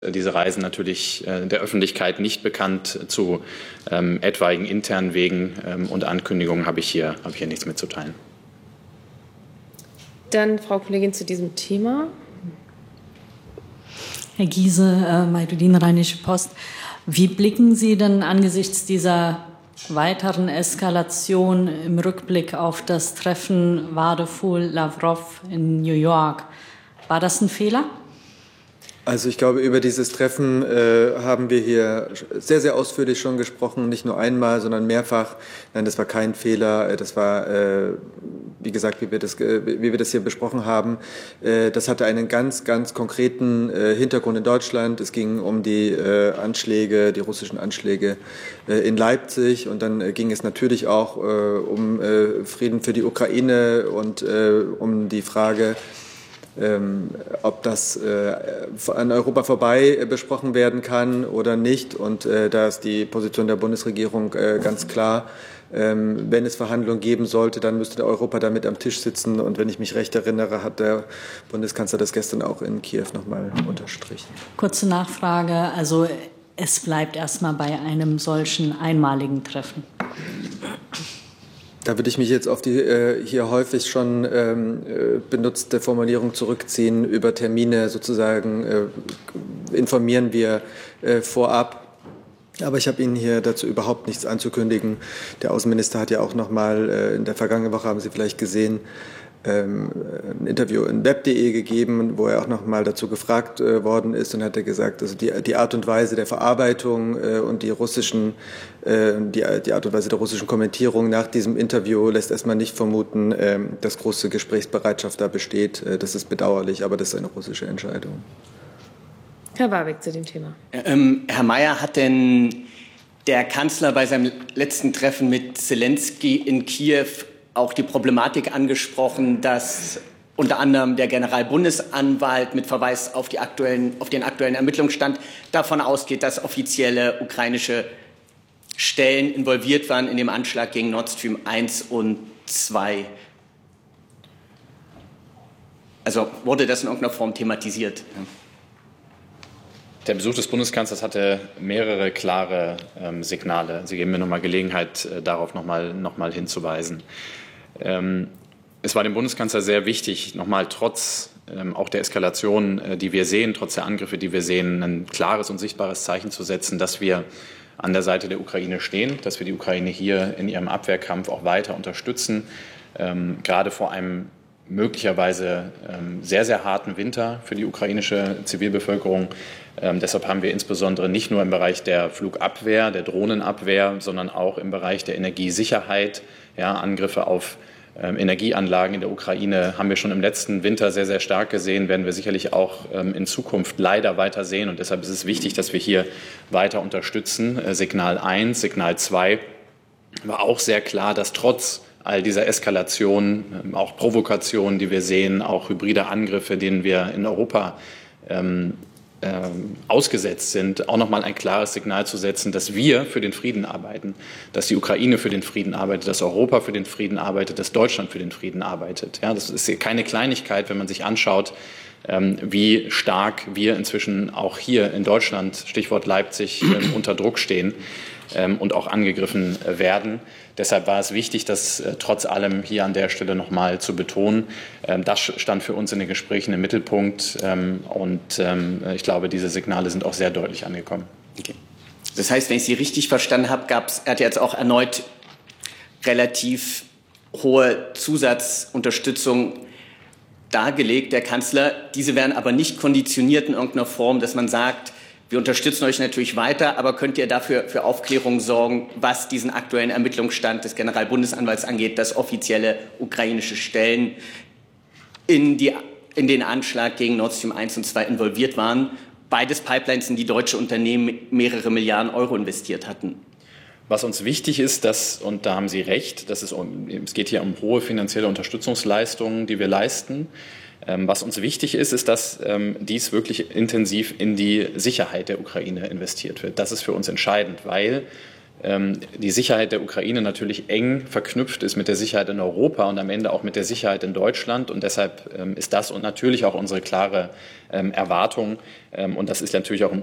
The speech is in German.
diese Reisen natürlich der Öffentlichkeit nicht bekannt. Zu etwaigen internen Wegen und Ankündigungen habe ich hier nichts mitzuteilen. Dann Frau Kollegin zu diesem Thema. Herr Giese, Majdudin, Rheinische Post. Wie blicken Sie denn angesichts dieser weiteren Eskalation im Rückblick auf das Treffen Wadefuhl-Lavrov in New York? War das ein Fehler? Also ich glaube, über dieses Treffen haben wir hier sehr, sehr ausführlich schon gesprochen, nicht nur einmal, sondern mehrfach. Nein, das war kein Fehler. Das war, wie gesagt, wie wir das hier besprochen haben. Das hatte einen ganz, ganz konkreten Hintergrund in Deutschland. Es ging um die Anschläge, die russischen Anschläge in Leipzig. Und dann ging es natürlich auch um Frieden für die Ukraine und um die Frage, ob das an Europa vorbei besprochen werden kann oder nicht. Und da ist die Position der Bundesregierung ganz klar. Wenn es Verhandlungen geben sollte, dann müsste Europa damit am Tisch sitzen. Und wenn ich mich recht erinnere, hat der Bundeskanzler das gestern auch in Kiew nochmal unterstrichen. Kurze Nachfrage. Also es bleibt erstmal bei einem solchen einmaligen Treffen. Da würde ich mich jetzt auf die hier häufig schon benutzte Formulierung zurückziehen. Über Termine sozusagen informieren wir vorab. Aber ich habe Ihnen hier dazu überhaupt nichts anzukündigen. Der Außenminister hat ja auch noch mal in der vergangenen Woche, haben Sie vielleicht gesehen, ein Interview in web.de gegeben, wo er auch noch mal dazu gefragt worden ist, und hat er gesagt, also die Art und Weise der Verarbeitung und die Art und Weise der russischen Kommentierung nach diesem Interview lässt erstmal nicht vermuten, dass große Gesprächsbereitschaft da besteht. Das ist bedauerlich, aber das ist eine russische Entscheidung. Herr Warwick zu dem Thema. Herr Mayer, hat denn der Kanzler bei seinem letzten Treffen mit Zelensky in Kiew auch die Problematik angesprochen, dass unter anderem der Generalbundesanwalt mit Verweis auf den aktuellen Ermittlungsstand davon ausgeht, dass offizielle ukrainische Stellen involviert waren in dem Anschlag gegen Nord Stream 1 und 2? Also wurde das in irgendeiner Form thematisiert? Der Besuch des Bundeskanzlers hatte mehrere klare Signale. Sie geben mir nochmal Gelegenheit, darauf nochmal hinzuweisen. Es war dem Bundeskanzler sehr wichtig, nochmal trotz auch der Eskalation, die wir sehen, trotz der Angriffe, die wir sehen, ein klares und sichtbares Zeichen zu setzen, dass wir an der Seite der Ukraine stehen, dass wir die Ukraine hier in ihrem Abwehrkampf auch weiter unterstützen, gerade vor einem möglicherweise sehr, sehr harten Winter für die ukrainische Zivilbevölkerung. Deshalb haben wir insbesondere nicht nur im Bereich der Flugabwehr, der Drohnenabwehr, sondern auch im Bereich der Energiesicherheit, Angriffe auf Energieanlagen in der Ukraine haben wir schon im letzten Winter sehr, sehr stark gesehen, werden wir sicherlich auch in Zukunft leider weiter sehen. Und deshalb ist es wichtig, dass wir hier weiter unterstützen. Signal 1, Signal 2 war auch sehr klar, dass trotz all dieser Eskalation, auch Provokationen, die wir sehen, auch hybride Angriffe, denen wir in Europa ausgesetzt sind, auch nochmal ein klares Signal zu setzen, dass wir für den Frieden arbeiten, dass die Ukraine für den Frieden arbeitet, dass Europa für den Frieden arbeitet, dass Deutschland für den Frieden arbeitet. Ja, das ist keine Kleinigkeit, wenn man sich anschaut, wie stark wir inzwischen auch hier in Deutschland, Stichwort Leipzig, unter Druck stehen und auch angegriffen werden. Deshalb war es wichtig, das trotz allem hier an der Stelle noch mal zu betonen. Das stand für uns in den Gesprächen im Mittelpunkt. Ich glaube, diese Signale sind auch sehr deutlich angekommen. Okay. Das heißt, wenn ich Sie richtig verstanden habe, er hat jetzt auch erneut relativ hohe Zusatzunterstützung dargelegt, der Kanzler. Diese werden aber nicht konditioniert in irgendeiner Form, dass man sagt, wir unterstützen euch natürlich weiter, aber könnt ihr dafür für Aufklärung sorgen, was diesen aktuellen Ermittlungsstand des Generalbundesanwalts angeht, dass offizielle ukrainische Stellen in den Anschlag gegen Nord Stream 1 und 2 involviert waren? Beides Pipelines, in die deutsche Unternehmen mehrere Milliarden Euro investiert hatten. Was uns wichtig ist, und da haben Sie recht, es geht hier um hohe finanzielle Unterstützungsleistungen, die wir leisten. Was uns wichtig ist, dass dies wirklich intensiv in die Sicherheit der Ukraine investiert wird. Das ist für uns entscheidend, weil die Sicherheit der Ukraine natürlich eng verknüpft ist mit der Sicherheit in Europa und am Ende auch mit der Sicherheit in Deutschland. Und deshalb ist das und natürlich auch unsere klare Erwartung. Und das ist natürlich auch im